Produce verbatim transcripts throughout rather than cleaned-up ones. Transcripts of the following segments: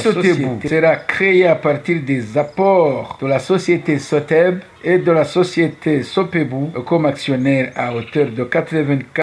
Sotebu sera créée à partir des apports de la société Soteb et de la société Sopebu comme actionnaire à hauteur de quatre-vingt-quatre.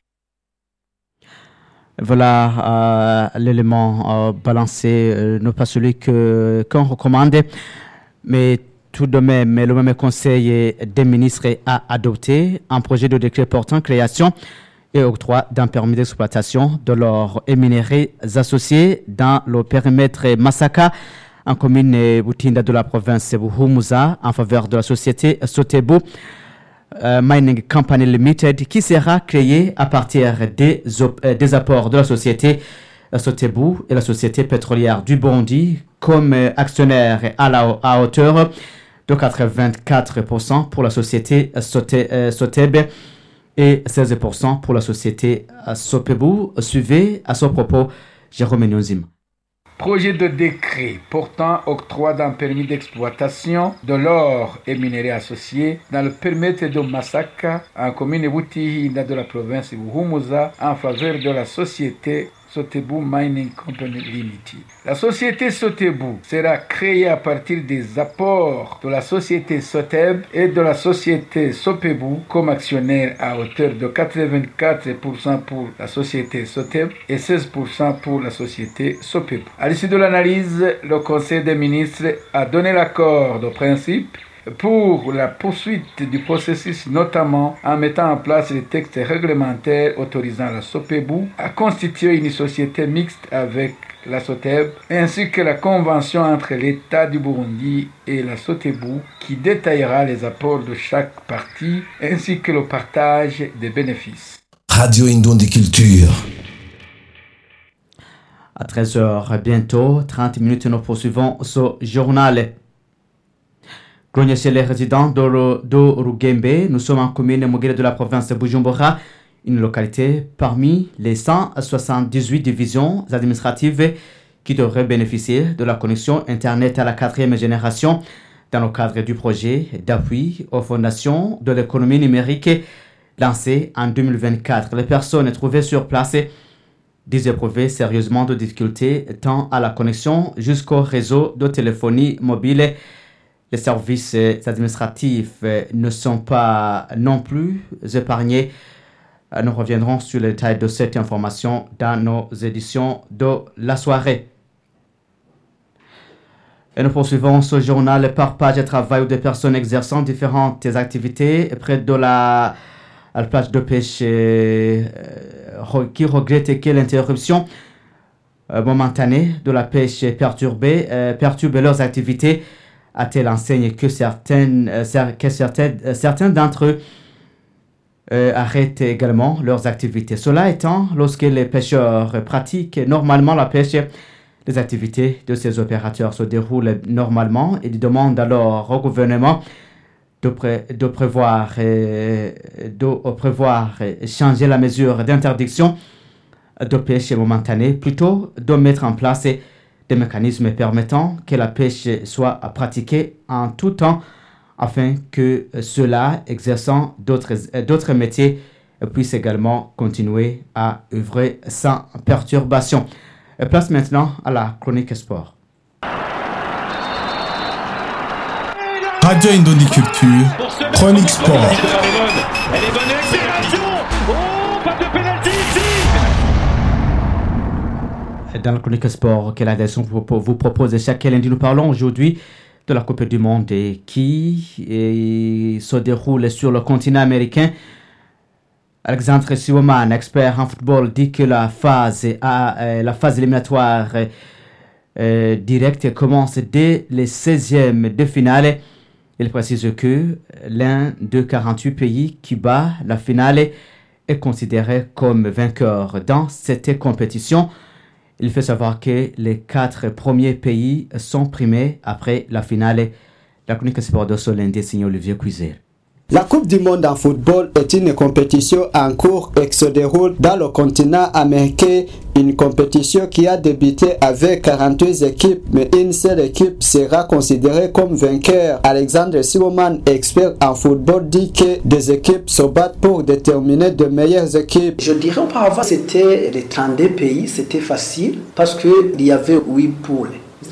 Voilà euh, l'élément euh, balancé, euh, non pas celui que, qu'on recommande, mais tout de même, le même Conseil des ministres a adopté un projet de décret portant création et octroi d'un permis d'exploitation de l'or et minerais associés dans le périmètre Masaka, en commune Boutinda de la province Buhumuza, en faveur de la société Sotebu uh, Mining Company Limited, qui sera créée à partir des, op- des apports de la société Sotebu et la société pétrolière du Burundi comme actionnaire à, la, à hauteur de quatre-vingt-quatre pour cent pour la société Soteb et seize pour cent pour la société Sopebu. Suivez à ce propos Jérôme Nyonzima. Projet de décret portant octroi d'un permis d'exploitation de l'or et minerais associés dans le périmètre de Masaka, en commune Butihinda de la province Buhumuza, en faveur de la société Sotebu Mining Company Limited. La société Sotebu sera créée à partir des apports de la société Soteb et de la société Sopebu comme actionnaire à hauteur de quatre-vingt-quatre pour cent pour la société Soteb et seize pour cent pour la société Sopebu. À l'issue de l'analyse, le Conseil des ministres a donné l'accord de principe pour la poursuite du processus, notamment en mettant en place les textes réglementaires autorisant la Sopebu à constituer une société mixte avec la Soteb, ainsi que la convention entre l'État du Burundi et la Sotebu qui détaillera les apports de chaque partie ainsi que le partage des bénéfices. Radio Indondi Culture. À treize heures bientôt, trente minutes, nous poursuivons ce journal. Grogné chez les résidents d'Orugembe, nous sommes en commune Mugere de la province de Bujumbura, une localité parmi les cent soixante-dix-huit divisions administratives qui devraient bénéficier de la connexion Internet à la quatrième génération dans le cadre du projet d'appui aux fondations de l'économie numérique lancé en deux mille vingt-quatre. Les personnes trouvées sur place disent éprouver sérieusement de difficultés tant à la connexion jusqu'au réseau de téléphonie mobile. Les services administratifs ne sont pas non plus épargnés. Nous reviendrons sur les détails de cette information dans nos éditions de la soirée. Et nous poursuivons ce journal par page de travail où des personnes exerçant différentes activités près de la, la plage de pêche euh, qui regrettent que l'interruption euh, momentanée de la pêche perturbée, euh, perturbe leurs activités, à telle enseigne que certaines, euh, que certaines, euh, certains d'entre eux euh, arrêtent également leurs activités. Cela étant, lorsque les pêcheurs pratiquent normalement la pêche, les activités de ces opérateurs se déroulent normalement et ils demandent alors au gouvernement de, pré- de, prévoir, euh, de prévoir changer la mesure d'interdiction de pêche momentanée, plutôt de mettre en place des mécanismes permettant que la pêche soit pratiquée en tout temps afin que ceux-là exerçant d'autres, d'autres métiers puissent également continuer à œuvrer sans perturbation. Place maintenant à la chronique sport. Radio Indondi Culture, chronique sport. Elle est bonne accélération. Oh, pas de pénalty ici. Dans la chronique sport que la direction vous propose chaque lundi, nous parlons aujourd'hui de la Coupe du Monde qui se déroule sur le continent américain. Alexandre Siwoman, expert en football, dit que la phase, à, la phase éliminatoire euh, directe commence dès les seizièmes de finale. Il précise que l'un des quarante-huit pays qui bat la finale est considéré comme vainqueur dans cette compétition. Il fait savoir que les quatre premiers pays sont primés après la finale. La chronique sport de ce lundi signe Olivier Cuiser. La Coupe du Monde en football est une compétition en cours et qui se déroule dans le continent américain. Une compétition qui a débuté avec quarante-huit équipes, mais une seule équipe sera considérée comme vainqueur. Alexandre Siwoman, expert en football, dit que des équipes se battent pour déterminer de meilleures équipes. Je dirais auparavant, c'était les trente-deux pays, c'était facile parce qu'il y avait huit poules.